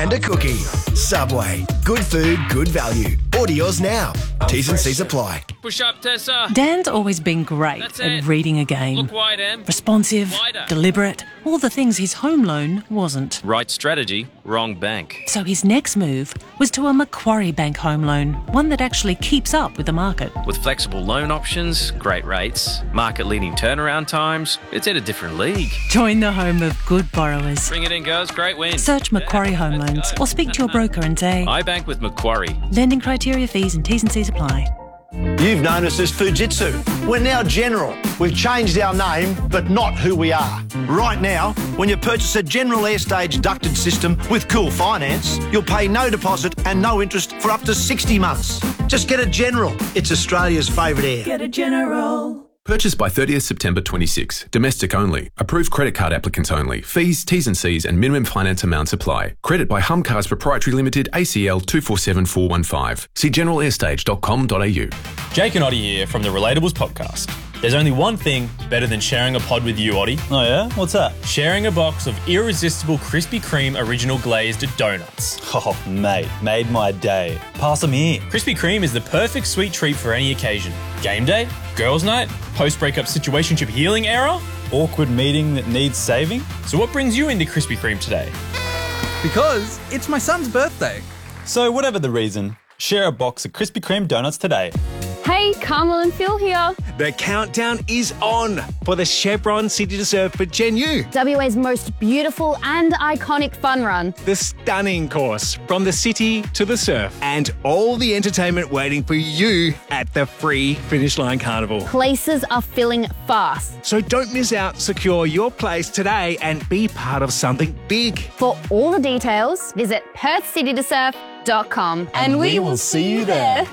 and a cookie. Subway. Good food, good value. Order yours now. T's and C's apply. Push up, Tessa. Dan's always been great at reading a game. Look wide, Em. Responsive, Wider. deliberate, all the things his home loan wasn't. Right strategy, wrong bank. So his next move was to a Macquarie Bank home loan, one that actually keeps up with the market. With flexible loan options, great rates, market-leading turnaround times, it's in a different league. Join the home of good borrowers. Bring it in, girls. Great win. Search Macquarie Home Loans or speak to your broker and say, I bank with Macquarie. lending criteria, fees and T's and C's apply. You've known us as Fujitsu. We're now General. We've changed our name, but not who we are. Right now, when you purchase a General Airstage ducted system with Cool Finance, you'll pay no deposit and no interest for up to 60 months. Just get a General. It's Australia's favourite air. Get a General. Purchased by 30th September 26. Domestic only. Approved credit card applicants only. Fees, T's and C's and minimum finance amounts apply. Credit by Humcars Proprietary Limited, ACL 247415. See generalairstage.com.au. Jake and Oddie here from the Relatables podcast. There's only one thing better than sharing a pod with you, Oddie. Oh yeah? What's that? Sharing a box of irresistible Krispy Kreme original glazed donuts. Oh, mate, made my day. Pass them here. Krispy Kreme is the perfect sweet treat for any occasion. Game day, girls' night, post-breakup situationship healing era. Awkward meeting that needs saving? So what brings you into Krispy Kreme today? Because it's my son's birthday. So whatever the reason, share a box of Krispy Kreme donuts today. Hey, Carmel and Phil here. The countdown is on for the Chevron City to Surf for Gen U. WA's most beautiful and iconic fun run. The stunning course from the city to the surf and all the entertainment waiting for you at the free Finish Line Carnival. Places are filling fast. So don't miss out. Secure your place today and be part of something big. For all the details, visit perthcitytosurf.com and we will see you there.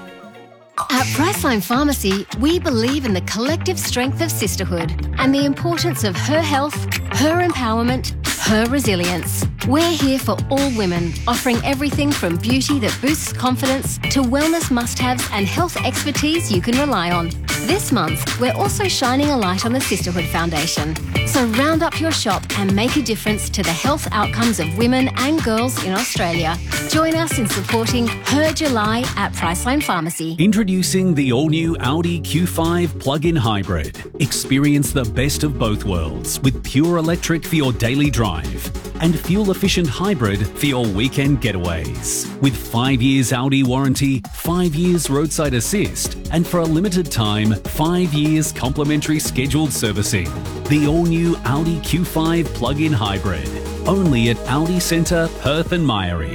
At Priceline Pharmacy, we believe in the collective strength of sisterhood and the importance of her health, her empowerment, her resilience. We're here for all women, offering everything from beauty that boosts confidence to wellness must-haves and health expertise you can rely on. This month, we're also shining a light on the Sisterhood Foundation. So round up your shop and make a difference to the health outcomes of women and girls in Australia. Join us in supporting Her July at Priceline Pharmacy. Introducing the all-new Audi Q5 plug-in hybrid. Experience the best of both worlds with pure electric for your daily drive and fuel-efficient hybrid for your weekend getaways. With 5 years Audi warranty, 5 years roadside assist, and for a limited time, 5 years complimentary scheduled servicing. The all-new Audi Q5 plug-in hybrid. Only at Audi Centre, Perth and Myrie.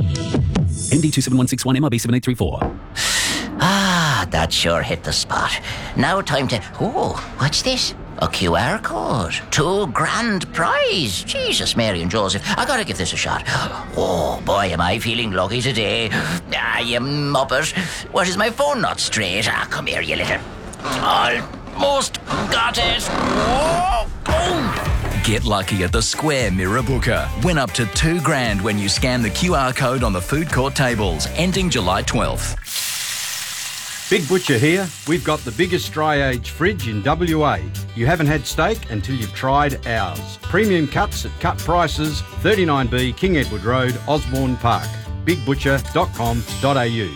MD 27161 MRB 7834. Ah, that sure hit the spot. Now time to... Oh, what's this? A QR code. $2,000 prize. Jesus, Mary and Joseph. I gotta give this a shot. Oh, boy, am I feeling lucky today. Ah, you muppet. What, is my phone not straight? Ah, come here, you little... Almost got it. Oh, oh. Get lucky at the Square Mirror Booker. Win up to $2,000 when you scan the QR code on the food court tables, ending July 12th. Big Butcher here. We've got the biggest dry age fridge in WA. You haven't had steak until you've tried ours. Premium cuts at cut prices, 39B King Edward Road, Osborne Park. bigbutcher.com.au.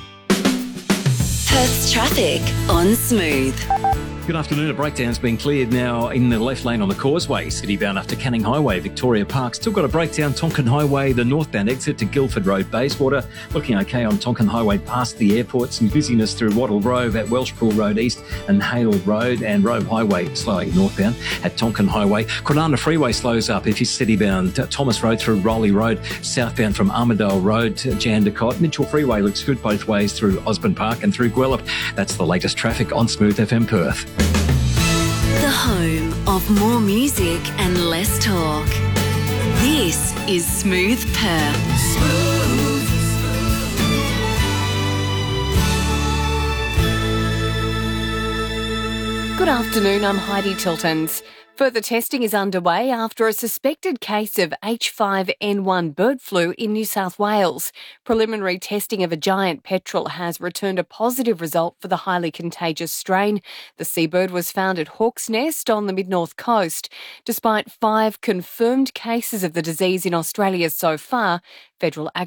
Perth's traffic on Smooth. Good afternoon. A breakdown's been cleared now in the left lane on the Causeway, city-bound after Canning Highway, Victoria Park. Still got a breakdown, Tonkin Highway, the northbound exit to Guildford Road, Bayswater. Looking okay on Tonkin Highway past the airport. Some busyness through Wattle Grove at Welshpool Road East and Hale Road, and Robe Highway slowing northbound at Tonkin Highway. Kwinana Freeway slows up if you're city-bound. Thomas Road through Rowley Road, southbound from Armidale Road to Jandakot. Mitchell Freeway looks good both ways through Osborne Park and through Guelph. That's the latest traffic on Smooth FM Perth. The home of more music and less talk. This is Smooth Perth. Smooth. Good afternoon, I'm Heidi Tiltons. Further testing is underway after a suspected case of H5N1 bird flu in New South Wales. Preliminary testing of a giant petrel has returned a positive result for the highly contagious strain. The seabird was found at Hawk's Nest on the mid-north coast. Despite 5 confirmed cases of the disease in Australia so far, federal